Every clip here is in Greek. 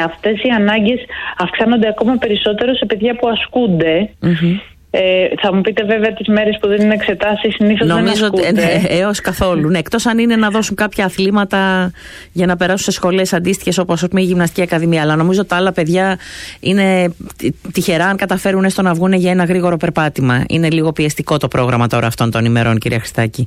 αυτές οι ανάγκες αυξάνονται ακόμα περισσότερο σε παιδιά που ασκούνται. Θα μου πείτε βέβαια τις μέρες που δεν είναι εξετάσεις συνήθως δεν ασκούνται. Νομίζω έως καθόλου. Ναι, εκτός αν είναι να δώσουν κάποια αθλήματα για να περάσουν σε σχολές αντίστοιχες όπως η Γυμναστική Ακαδημία. Αλλά νομίζω τα άλλα παιδιά είναι τυχερά αν καταφέρουν έστω να βγουν για ένα γρήγορο περπάτημα. Είναι λίγο πιεστικό το πρόγραμμα τώρα αυτών των ημερών, κυρία Χριστάκη.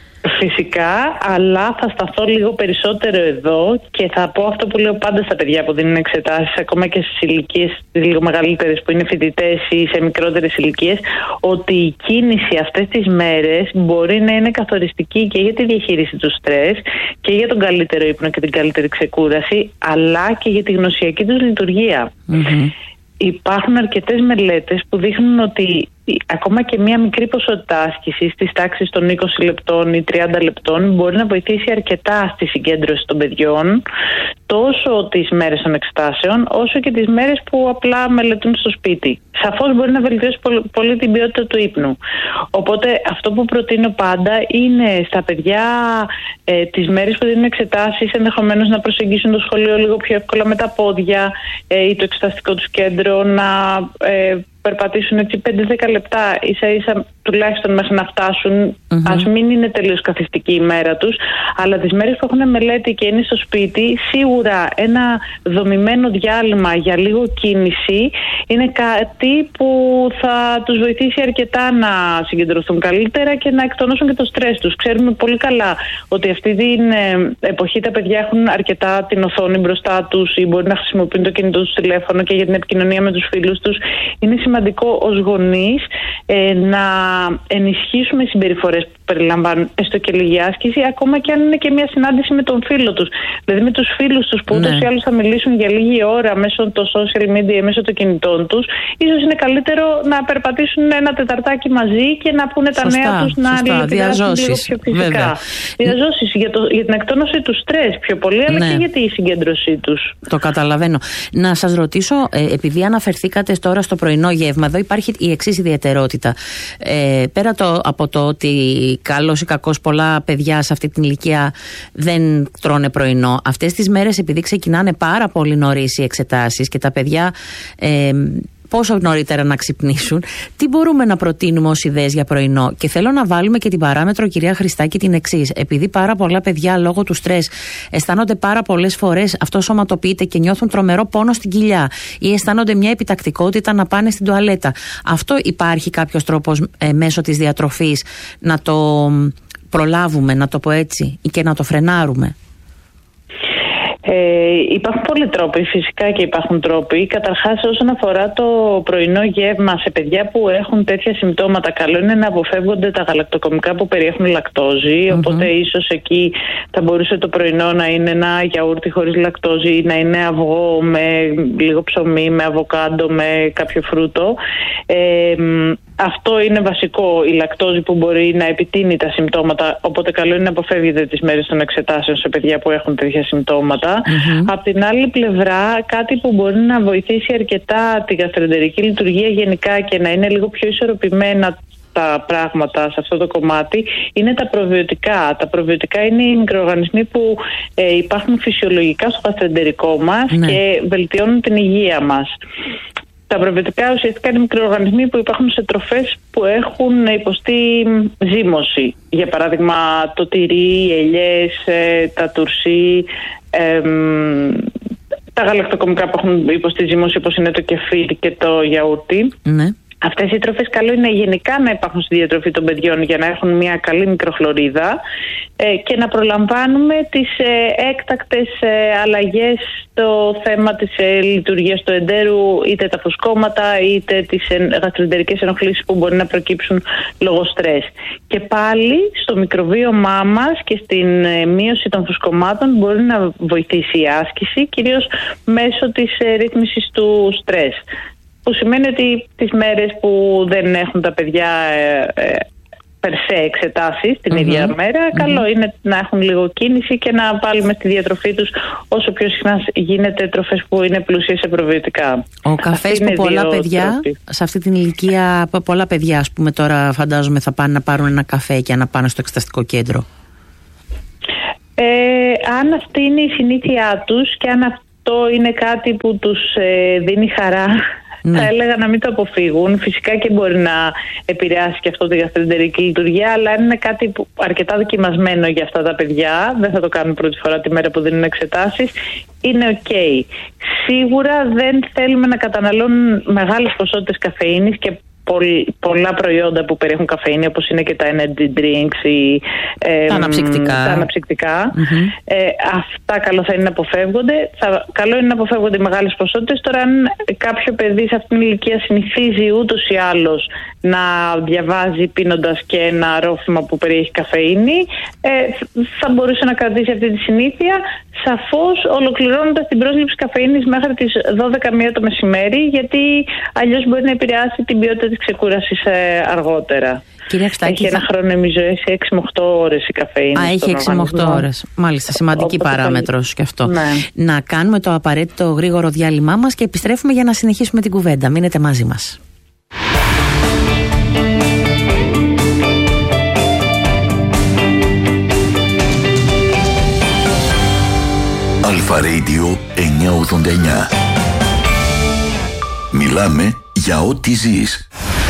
Φυσικά, αλλά θα σταθώ λίγο περισσότερο εδώ και θα πω αυτό που λέω πάντα στα παιδιά που δίνουν εξετάσεις, ακόμα και στις ηλικίες λίγο μεγαλύτερες που είναι φοιτητές ή σε μικρότερες ηλικίες, ότι η κίνηση αυτές τις μέρες μπορεί να είναι καθοριστική και για τη διαχείριση του στρες και για τον καλύτερο ύπνο και την καλύτερη ξεκούραση, αλλά και για τη γνωσιακή τους λειτουργία. Υπάρχουν αρκετές μελέτες που δείχνουν ότι ακόμα και μία μικρή ποσότητα άσκησης της τάξης των 20 λεπτών ή 30 λεπτών μπορεί να βοηθήσει αρκετά στη συγκέντρωση των παιδιών, τόσο τις μέρες των εξετάσεων όσο και τις μέρες που απλά μελετούν στο σπίτι. Σαφώς μπορεί να βελτιώσει πολύ την ποιότητα του ύπνου. Οπότε αυτό που προτείνω πάντα είναι στα παιδιά τις μέρες που δίνουν εξετάσεις ενδεχομένως να προσεγγίσουν το σχολείο λίγο πιο εύκολα με τα πόδια ή το εξεταστικό τους κέντρο, να περπατήσουν έτσι 5-10 λεπτά ίσα ίσα τουλάχιστον μέχρι να φτάσουν. Ας μην είναι τελείως καθιστική η μέρα τους, αλλά τις μέρες που έχουν μελέτη και είναι στο σπίτι, σίγουρα ένα δομημένο διάλειμμα για λίγο κίνηση είναι κάτι που θα τους βοηθήσει αρκετά να συγκεντρωθούν καλύτερα και να εκτονώσουν και το στρες τους. Ξέρουμε πολύ καλά ότι αυτή την εποχή τα παιδιά έχουν αρκετά την οθόνη μπροστά τους ή μπορεί να χρησιμοποιούν το κινητό τους τηλέφωνο και για την επικοινωνία με τους φίλους τους. Είναι σημαντικό ως γονείς να ενισχύσουμε συμπεριφορές που περιλαμβάνουν έστω και λίγη άσκηση, ακόμα και αν είναι και μια συνάντηση με τον φίλο τους. Δηλαδή με τους φίλους τους που ούτως ή άλλως θα μιλήσουν για λίγη ώρα μέσω των social media, μέσω των κινητών τους. Ίσως είναι καλύτερο να περπατήσουν ένα τεταρτάκι μαζί και να πούνε τα νέα τους να διαδράσουν λίγο πιο φυσικά. Διαζώσεις για την εκτόνωση του στρες πιο πολύ, αλλά και για τη συγκέντρωσή τους. Το καταλαβαίνω. Να σας ρωτήσω, επειδή αναφερθήκατε τώρα στο πρωινό γεύμα, εδώ υπάρχει η εξής ιδιαιτερότητα. Πέρα από το ότι καλώς ή κακώς πολλά παιδιά σε αυτή την ηλικία δεν τρώνε πρωινό, αυτές τις μέρες επειδή ξεκινάνε πάρα πολύ νωρίς οι εξετάσεις και τα παιδιά πόσο νωρίτερα να ξυπνήσουν, τι μπορούμε να προτείνουμε ως ιδέες για πρωινό? Και θέλω να βάλουμε και την παράμετρο, κυρία Χριστάκη, την εξής. Επειδή πάρα πολλά παιδιά λόγω του στρες αισθάνονται πάρα πολλές φορές, αυτό σωματοποιείται και νιώθουν τρομερό πόνο στην κοιλιά ή αισθάνονται μια επιτακτικότητα να πάνε στην τουαλέτα. Αυτό υπάρχει κάποιος τρόπος μέσω της διατροφής να το προλάβουμε, να το πω έτσι, ή και να το φρενάρουμε? Υπάρχουν πολλοί τρόποι, φυσικά και υπάρχουν τρόποι. Καταρχάς, όσον αφορά το πρωινό γεύμα σε παιδιά που έχουν τέτοια συμπτώματα, καλό είναι να αποφεύγονται τα γαλακτοκομικά που περιέχουν λακτόζη. Οπότε ίσως εκεί θα μπορούσε το πρωινό να είναι ένα γιαούρτι χωρίς λακτόζη, να είναι αυγό με λίγο ψωμί, με αβοκάντο, με κάποιο φρούτο. Αυτό είναι βασικό, η λακτόζη που μπορεί να επιτείνει τα συμπτώματα, οπότε καλό είναι να αποφεύγετε τις μέρες των εξετάσεων σε παιδιά που έχουν τέτοια συμπτώματα. Απ' την άλλη πλευρά, κάτι που μπορεί να βοηθήσει αρκετά τη γαστροεντερική λειτουργία γενικά και να είναι λίγο πιο ισορροπημένα τα πράγματα σε αυτό το κομμάτι, είναι τα προβιωτικά. Τα προβιωτικά είναι οι μικροοργανισμοί που υπάρχουν φυσιολογικά στο γαστροεντερικό μας και βελτιώνουν την υγεία μας. Τα προβιωτικά ουσιαστικά είναι μικροοργανισμοί που υπάρχουν σε τροφές που έχουν υποστεί ζύμωση. Για παράδειγμα το τυρί, οι ελιές, τα τουρσί, τα γαλακτοκομικά που έχουν υποστεί ζύμωση όπως είναι το κεφίρ και το γιαούρτι. Αυτές οι τροφές καλό είναι γενικά να υπάρχουν στη διατροφή των παιδιών για να έχουν μια καλή μικροχλωρίδα και να προλαμβάνουμε τις έκτακτες αλλαγές στο θέμα της λειτουργίας του εντέρου, είτε τα φουσκώματα είτε τις γαστροεντερικές ενοχλήσεις που μπορεί να προκύψουν λόγω στρες. Και πάλι στο μικροβίωμά μας και στην μείωση των φουσκωμάτων μπορεί να βοηθήσει η άσκηση, κυρίως μέσω της ρύθμισης του στρες. Που σημαίνει ότι τις μέρες που δεν έχουν τα παιδιά περσέ εξετάσεις την ίδια μέρα, καλό είναι να έχουν λίγο κίνηση και να βάλουμε στη διατροφή τους όσο πιο συχνά γίνεται τροφές που είναι πλούσιες σε προβιωτικά. Ο καφές που πολλά παιδιά, σε αυτή την ηλικία, πολλά παιδιά ας πούμε τώρα φαντάζομαι θα πάνε να πάρουν ένα καφέ και να πάνε στο εξεταστικό κέντρο. Αν αυτή είναι η συνήθειά τους και αν αυτό είναι κάτι που τους δίνει χαρά, θα έλεγα να μην το αποφύγουν. Φυσικά και μπορεί να επηρεάσει και αυτό τη γαστροεντερική λειτουργία, αλλά είναι κάτι που αρκετά δοκιμασμένο για αυτά τα παιδιά. Δεν θα το κάνουν πρώτη φορά τη μέρα που δίνουν εξετάσεις. Είναι ok. Σίγουρα δεν θέλουμε να καταναλώνουν μεγάλες ποσότητες καφεΐνης και πολλά προϊόντα που περιέχουν καφεΐνη, όπως είναι και τα energy drinks ή τα αναψυκτικά. Αυτά καλό θα είναι να αποφεύγονται. Καλό είναι να αποφεύγονται οι μεγάλες ποσότητες. Τώρα, αν κάποιο παιδί σε αυτήν την ηλικία συνηθίζει ούτως ή άλλως να διαβάζει πίνοντας και ένα ρόφημα που περιέχει καφεΐνη, θα μπορούσε να κρατήσει αυτή τη συνήθεια, σαφώς ολοκληρώνοντας την πρόσληψη καφεΐνης μέχρι τις 12 το μεσημέρι, γιατί αλλιώς μπορεί να επηρεάσει την ποιότητα της ξεκούρασης αργότερα. Κυρία Χρυστάκη, έχει ένα χρόνο ημιζωής 6 με 8 ώρες η καφεΐνη. Έχει 6 με 8 ώρες. Μάλιστα, σημαντική παράμετρος και αυτό. Ναι. Να κάνουμε το απαραίτητο γρήγορο διάλειμμά μας και επιστρέφουμε για να συνεχίσουμε την κουβέντα. Μείνετε μαζί μας. Αλφα Radio 989. Μιλάμε για ό,τι ζεις.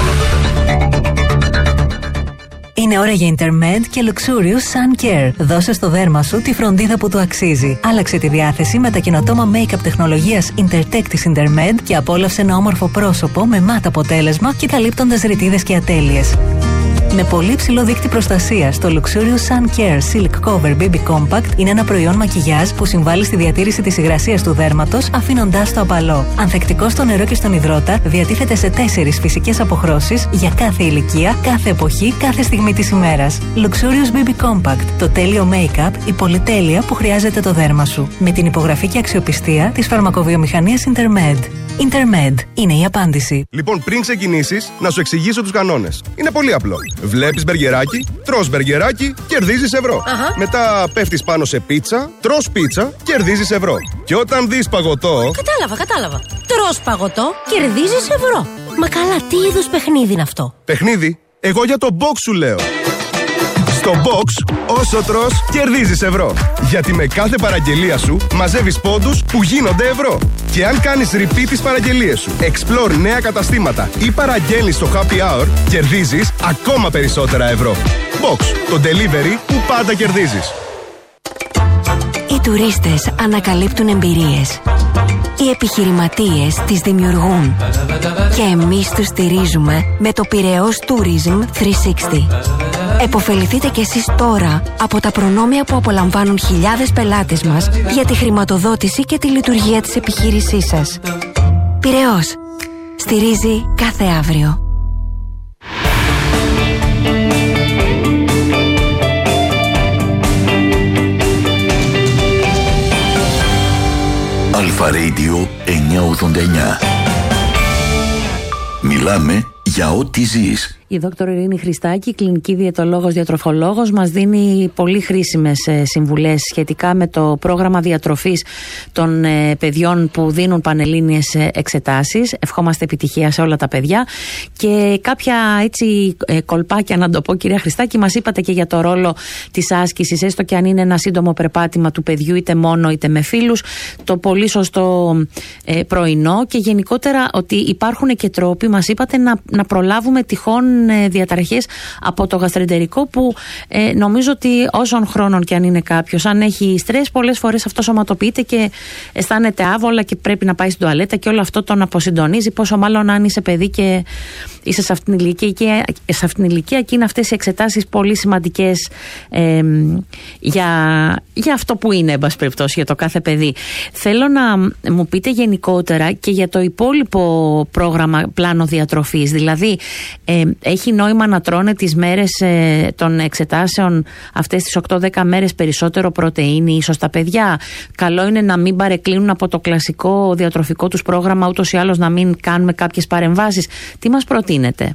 Είναι ώρα για Intermed και Luxurious Sun Care. Δώσε στο δέρμα σου τη φροντίδα που του αξίζει. Άλλαξε τη διάθεση με τα καινοτόμα make-up τεχνολογίας Intertech της Intermed και απόλαυσε ένα όμορφο πρόσωπο με μάτ αποτέλεσμα και καλύπτοντας ρητίδες και ατέλειες. Με πολύ ψηλό δείκτη προστασίας, το Luxurious Sun Care Silk Cover BB Compact είναι ένα προϊόν μακιγιάζ που συμβάλλει στη διατήρηση της υγρασίας του δέρματος, αφήνοντάς το απαλό. Ανθεκτικό στο νερό και στον υδρότα, διατίθεται σε 4 φυσικές αποχρώσεις για κάθε ηλικία, κάθε εποχή, κάθε στιγμή της ημέρας. Luxurious BB Compact, το τέλειο make-up, η πολυτέλεια που χρειάζεται το δέρμα σου. Με την υπογραφή και αξιοπιστία της φαρμακοβιομηχανίας Intermed. Intermed είναι η απάντηση. Λοιπόν, πριν ξεκινήσεις, να σου εξηγήσω τους κανόνες. Είναι πολύ απλό. Βλέπεις μπεργκεράκι, τρως μπεργκεράκι, κερδίζεις ευρώ. Μετά πέφτεις πάνω σε πίτσα, τρως πίτσα, κερδίζεις ευρώ. Και όταν δεις παγωτό. Κατάλαβα. Τρως παγωτό, κερδίζεις ευρώ. Μα καλά, τι είδους παιχνίδι είναι αυτό? Παιχνίδι? Εγώ για το box σου λέω. Στο box, όσο τρως, κερδίζεις ευρώ. Γιατί με κάθε παραγγελία σου μαζεύεις πόντους που γίνονται ευρώ. Και αν κάνεις repeat τις παραγγελίες σου, explore νέα καταστήματα ή παραγγέλνεις στο happy hour, κερδίζεις ακόμα περισσότερα ευρώ. Box, το delivery που πάντα κερδίζεις. Οι τουρίστες ανακαλύπτουν εμπειρίες. Οι επιχειρηματίες τις δημιουργούν. Και εμείς τους στηρίζουμε με το Πειραιώς Tourism 360. Εποφεληθείτε κι εσείς τώρα από τα προνόμια που απολαμβάνουν χιλιάδες πελάτες μας για τη χρηματοδότηση και τη λειτουργία της επιχείρησής σας. Πειραιώς. Στηρίζει κάθε αύριο. Αλφα Radio 989. Μιλάμε για ό,τι ζεις. Η Δόκτωρ Ειρήνη Χρυστάκη, κλινική διαιτολόγος, διατροφολόγος, μας δίνει πολύ χρήσιμες συμβουλές σχετικά με το πρόγραμμα διατροφής των παιδιών που δίνουν πανελλήνιες εξετάσεις. Ευχόμαστε επιτυχία σε όλα τα παιδιά. Και κάποια έτσι κολπάκια, να το πω, κυρία Χρυστάκη, μας είπατε και για το ρόλο της άσκησης, έστω και αν είναι ένα σύντομο περπάτημα του παιδιού, είτε μόνο είτε με φίλους, το πολύ σωστό πρωινό και γενικότερα ότι υπάρχουν και τρόποι, μας είπατε, να προλάβουμε τυχόν διαταραχές από το γαστροεντερικό, που νομίζω ότι όσων χρόνων και αν είναι κάποιος, αν έχει στρες, πολλές φορές αυτό σωματοποιείται και αισθάνεται άβολα και πρέπει να πάει στην τουαλέτα και όλο αυτό τον αποσυντονίζει, πόσο μάλλον αν είσαι παιδί και είσαι σε αυτήν την ηλικία, και σε αυτήν την ηλικία και είναι αυτές οι εξετάσεις πολύ σημαντικές για αυτό που είναι, εν πάση περιπτώσει, για το κάθε παιδί. Θέλω να μου πείτε γενικότερα και για το υπόλοιπο πρόγραμμα, πλάνο διατροφής, δηλαδή έχει νόημα να τρώνε τις μέρες των εξετάσεων αυτές τις 8-10 μέρες περισσότερο πρωτεΐνη ίσως τα παιδιά? Καλό είναι να μην παρεκκλίνουν από το κλασικό διατροφικό τους πρόγραμμα, ούτως ή άλλως να μην κάνουμε κάποιες παρεμβάσεις? Τι μας προτείνετε?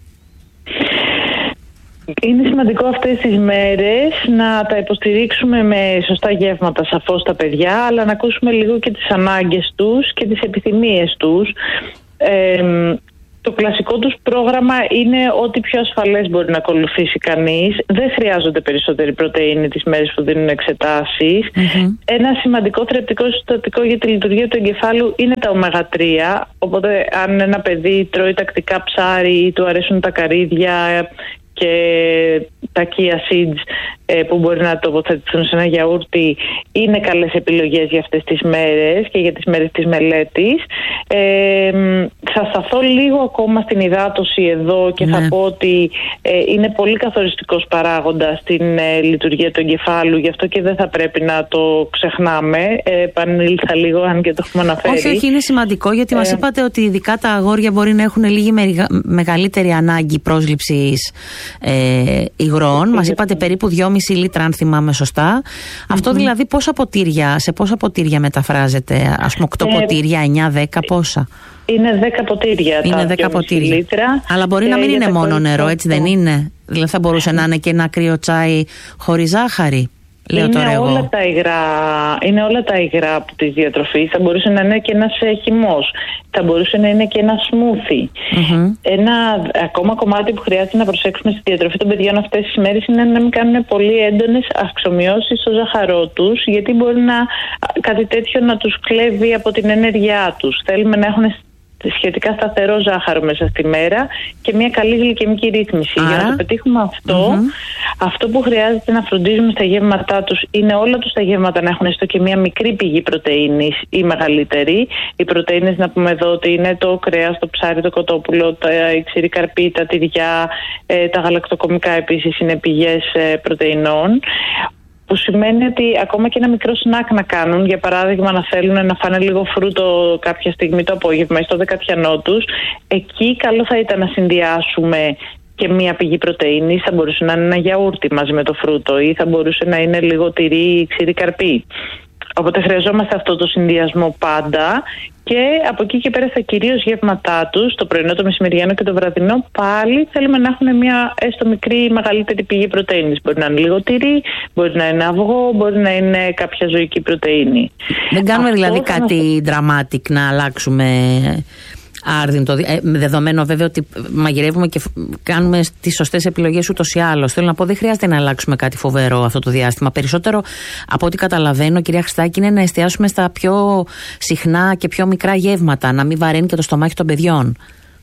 Είναι σημαντικό αυτές τις μέρες να τα υποστηρίξουμε με σωστά γεύματα, σαφώς, τα παιδιά, αλλά να ακούσουμε λίγο και τις ανάγκες τους και τις επιθυμίες τους. Το κλασικό τους πρόγραμμα είναι ό,τι πιο ασφαλές μπορεί να ακολουθήσει κανείς. Δεν χρειάζονται περισσότερη πρωτεΐνη τις μέρες που δίνουν εξετάσεις. Ένα σημαντικό θρεπτικό συστατικό για τη λειτουργία του εγκεφάλου είναι τα ω3. Οπότε αν ένα παιδί τρώει τακτικά ψάρι ή του αρέσουν τα καρύδια και τα chia seeds που μπορεί να τοποθετηθούν σε ένα γιαούρτι, είναι καλές επιλογές για αυτές τις μέρες και για τις μέρες της μελέτης. Θα σταθώ λίγο ακόμα στην υδάτωση εδώ και θα πω ότι είναι πολύ καθοριστικός παράγοντας στην λειτουργία του εγκεφάλου, γι' αυτό και δεν θα πρέπει να το ξεχνάμε. Επανήλθα λίγο, αν και το έχουμε αναφέρει. Όχι, είναι σημαντικό, γιατί μας είπατε ότι ειδικά τα αγόρια μπορεί να έχουν λίγη μεγαλύτερη ανάγκη πρόσληψης υγρών. Μας είπατε περίπου 2,5 λίτρα, αν θυμάμαι σωστά. Αυτό δηλαδή σε πόσα ποτήρια μεταφράζεται? Ας πούμε 8 ποτήρια, 9-10, πόσα? Είναι 10 ποτήρια. Είναι 10 ποτήρια. Λίτρα. Αλλά μπορεί να μην είναι μόνο νερό, έτσι δεν είναι? Δηλαδή θα μπορούσε να είναι και ένα κρύο τσάι χωρίς ζάχαρη. Είναι όλα τα υγρά της διατροφής. Θα μπορούσε να είναι και ένας χυμός. Θα μπορούσε να είναι και ένα σμούθι. Ένα ακόμα κομμάτι που χρειάζεται να προσέξουμε στη διατροφή των παιδιών αυτές τις μέρες είναι να μην κάνουν πολύ έντονες αυξομοιώσεις στο ζάχαρό τους, γιατί μπορεί κάτι τέτοιο να τους κλέβει από την ενέργειά τους. Θέλουμε να έχουν σχετικά σταθερό ζάχαρο μέσα στη μέρα και μια καλή γλυκαιμική ρύθμιση. Για να το πετύχουμε αυτό που χρειάζεται να φροντίζουμε στα γεύματά τους είναι όλα τους τα γεύματα να έχουν έστω και μια μικρή πηγή πρωτεΐνης ή μεγαλύτερη. Οι πρωτεΐνες, να πούμε εδώ, ότι είναι το κρέας, το ψάρι, το κοτόπουλο, η ξηρή καρπή, τα τυριά, τα γαλακτοκομικά επίσης είναι πηγές πρωτεϊνών. Που σημαίνει ότι ακόμα και ένα μικρό σνακ να κάνουν, για παράδειγμα να θέλουν να φάνε λίγο φρούτο κάποια στιγμή το απόγευμα ή στο δεκατιανό τους, εκεί καλό θα ήταν να συνδυάσουμε και μία πηγή πρωτεΐνης. Θα μπορούσε να είναι ένα γιαούρτι μαζί με το φρούτο ή θα μπορούσε να είναι λίγο τυρί ή ξηρή καρπή. Οπότε χρειαζόμαστε αυτό το συνδυασμό πάντα. Και από εκεί και πέρα στα κυρίως γεύματά τους, το πρωινό, το μεσημεριανό και το βραδινό, πάλι θέλουμε να έχουν μια έστω μικρή ή μεγαλύτερη πηγή πρωτεΐνης. Μπορεί να είναι λίγο τυρί, μπορεί να είναι αυγό, μπορεί να είναι κάποια ζωική πρωτεΐνη. Δεν κάνουμε δηλαδή κάτι dramatic να αλλάξουμε άρδιν, δεδομένο βέβαια ότι μαγειρεύουμε και κάνουμε τις σωστές επιλογές ούτως ή άλλως. Θέλω να πω, δεν χρειάζεται να αλλάξουμε κάτι φοβερό αυτό το διάστημα. Περισσότερο από ό,τι καταλαβαίνω, κυρία Χριστάκη, είναι να εστιάσουμε στα πιο συχνά και πιο μικρά γεύματα, να μην βαραίνει και το στομάχι των παιδιών.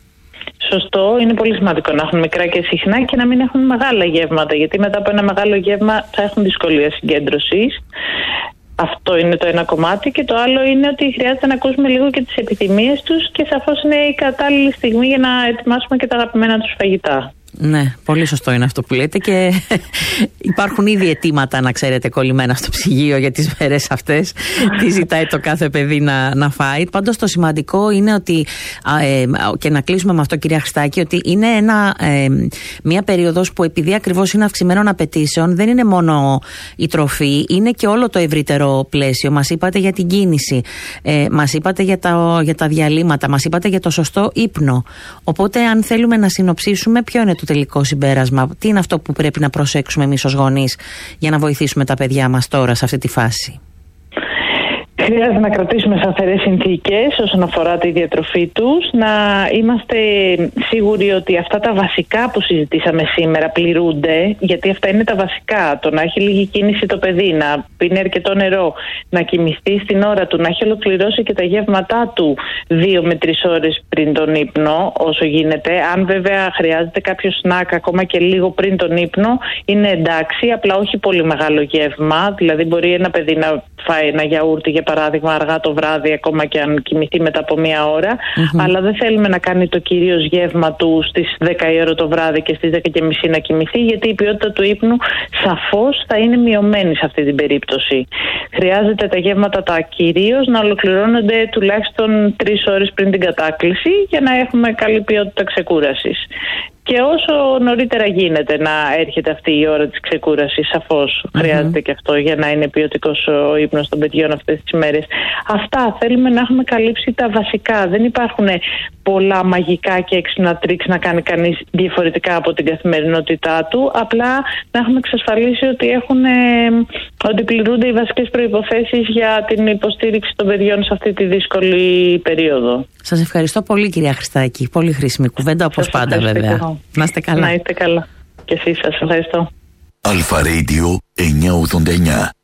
Σωστό, είναι πολύ σημαντικό να έχουν μικρά και συχνά και να μην έχουν μεγάλα γεύματα, γιατί μετά από ένα μεγάλο γεύμα θα έχουν δυσκολία συγκέντρωσης. Αυτό είναι το ένα κομμάτι, και το άλλο είναι ότι χρειάζεται να ακούσουμε λίγο και τις επιθυμίες τους και σαφώς είναι η κατάλληλη στιγμή για να ετοιμάσουμε και τα αγαπημένα τους φαγητά. Ναι, πολύ σωστό είναι αυτό που λέτε και υπάρχουν ήδη αιτήματα, να ξέρετε, κολλημένα στο ψυγείο για τις μέρες αυτές. Τι ζητάει το κάθε παιδί να φάει. Πάντως το σημαντικό είναι ότι, και να κλείσουμε με αυτό, κυρία Χριστάκη, ότι είναι μια περίοδος που, επειδή ακριβώς είναι αυξημένων απαιτήσεων, δεν είναι μόνο η τροφή, είναι και όλο το ευρύτερο πλαίσιο. Μας είπατε για την κίνηση, μας είπατε για τα διαλύματα, μας είπατε για το σωστό ύπνο. Οπότε αν θέλουμε να συνοψίσουμε, ποιο είναι το τελικό συμπέρασμα? Τι είναι αυτό που πρέπει να προσέξουμε εμείς ως γονείς για να βοηθήσουμε τα παιδιά μας τώρα σε αυτή τη φάση? Χρειάζεται να κρατήσουμε σταθερές συνθήκες όσον αφορά τη διατροφή τους, να είμαστε σίγουροι ότι αυτά τα βασικά που συζητήσαμε σήμερα πληρούνται, γιατί αυτά είναι τα βασικά. Το να έχει λίγη κίνηση το παιδί, να πίνει αρκετό νερό, να κοιμηθεί στην ώρα του, να έχει ολοκληρώσει και τα γεύματά του 2 με 3 ώρες πριν τον ύπνο, όσο γίνεται. Αν βέβαια χρειάζεται κάποιο σνακ ακόμα και λίγο πριν τον ύπνο, είναι εντάξει, απλά όχι πολύ μεγάλο γεύμα. Δηλαδή μπορεί ένα παιδί να φάει ένα γιαούρτι, για παράδειγμα, αργά το βράδυ, ακόμα και αν κοιμηθεί μετά από 1 ώρα, αλλά δεν θέλουμε να κάνει το κυρίως γεύμα του στις 10 η ώρα το βράδυ και στις 10:30 να κοιμηθεί, γιατί η ποιότητα του ύπνου σαφώς θα είναι μειωμένη σε αυτή την περίπτωση. Χρειάζεται τα γεύματα τα κυρίως να ολοκληρώνονται τουλάχιστον 3 ώρες πριν την κατάκληση, για να έχουμε καλή ποιότητα ξεκούρασης. Και όσο νωρίτερα γίνεται να έρχεται αυτή η ώρα της ξεκούρασης, σαφώς χρειάζεται και αυτό για να είναι ποιοτικός ο ύπνος των παιδιών αυτές τις μέρες. Αυτά θέλουμε να έχουμε καλύψει τα βασικά. Δεν υπάρχουν πολλά μαγικά και έξυπνα τρίξ να κάνει κανείς διαφορετικά από την καθημερινότητά του. Απλά να έχουμε εξασφαλίσει ότι πληρούνται οι βασικές προϋποθέσεις για την υποστήριξη των παιδιών σε αυτή τη δύσκολη περίοδο. Σας ευχαριστώ πολύ, κυρία Χριστάκη. Πολύ χρήσιμη κουβέντα, όπως πάντα, βέβαια. Να είστε καλά. Να είστε καλά. Και εσείς, σας ευχαριστώ. Αλφα Radio 989.